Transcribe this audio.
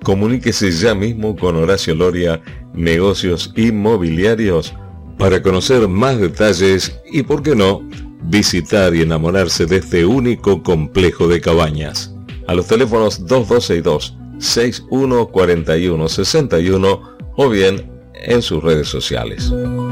Comuníquese ya mismo con Horacio Loria, Negocios Inmobiliarios, para conocer más detalles y, por qué no, visitar y enamorarse de este único complejo de cabañas. A los teléfonos 2262-614161 o bien en sus redes sociales.